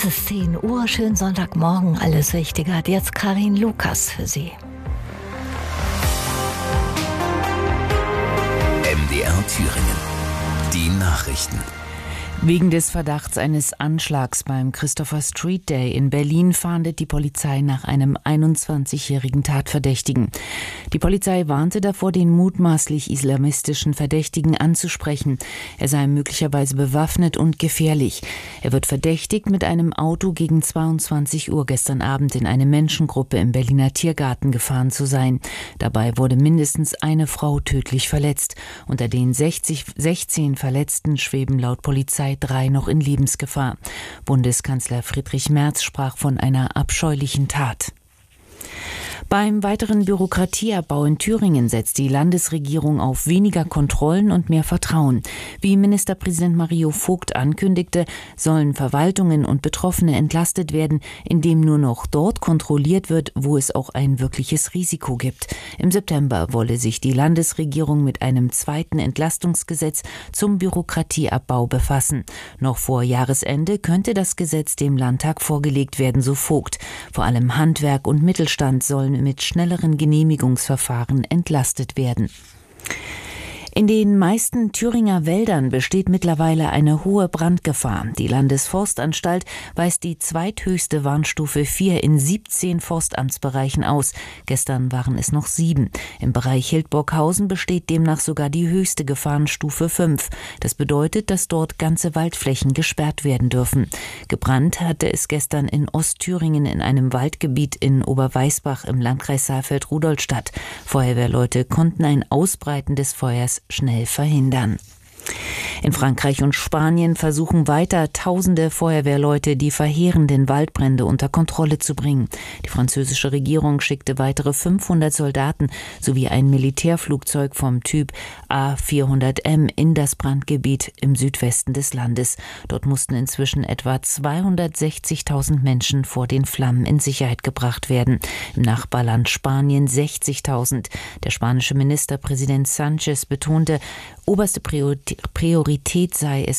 Es ist 10 Uhr, schönen Sonntagmorgen, alles Wichtige hat jetzt Karin Lukas für Sie. MDR Thüringen. Die Nachrichten. Wegen des Verdachts eines Anschlags beim Christopher Street Day in Berlin fahndet die Polizei nach einem 21-jährigen Tatverdächtigen. Die Polizei warnte davor, den mutmaßlich islamistischen Verdächtigen anzusprechen. Er sei möglicherweise bewaffnet und gefährlich. Er wird verdächtigt, mit einem Auto gegen 22 Uhr gestern Abend in eine Menschengruppe im Berliner Tiergarten gefahren zu sein. Dabei wurde mindestens eine Frau tödlich verletzt. Unter den 16 Verletzten schweben laut Polizei 3 noch in Lebensgefahr. Bundeskanzler Friedrich Merz sprach von einer abscheulichen Tat. Beim weiteren Bürokratieabbau in Thüringen setzt die Landesregierung auf weniger Kontrollen und mehr Vertrauen. Wie Ministerpräsident Mario Vogt ankündigte, sollen Verwaltungen und Betroffene entlastet werden, indem nur noch dort kontrolliert wird, wo es auch ein wirkliches Risiko gibt. Im September wolle sich die Landesregierung mit einem zweiten Entlastungsgesetz zum Bürokratieabbau befassen. Noch vor Jahresende könnte das Gesetz dem Landtag vorgelegt werden, so Vogt. Vor allem Handwerk und Mittelstand sollen mit schnelleren Genehmigungsverfahren entlastet werden. In den meisten Thüringer Wäldern besteht mittlerweile eine hohe Brandgefahr. Die Landesforstanstalt weist die zweithöchste Warnstufe 4 in 17 Forstamtsbereichen aus. Gestern waren es noch 7. Im Bereich Hildburghausen besteht demnach sogar die höchste Gefahrenstufe 5. Das bedeutet, dass dort ganze Waldflächen gesperrt werden dürfen. Gebrannt hatte es gestern in Ostthüringen in einem Waldgebiet in Oberweißbach im Landkreis Saalfeld-Rudolstadt. Feuerwehrleute konnten ein Ausbreiten des Feuers schnell verhindern. In Frankreich und Spanien versuchen weiter Tausende Feuerwehrleute, die verheerenden Waldbrände unter Kontrolle zu bringen. Die französische Regierung schickte weitere 500 Soldaten sowie ein Militärflugzeug vom Typ A400M in das Brandgebiet im Südwesten des Landes. Dort mussten inzwischen etwa 260.000 Menschen vor den Flammen in Sicherheit gebracht werden. Im Nachbarland Spanien 60.000. Der spanische Ministerpräsident Sánchez betonte, oberste Priorität sei es,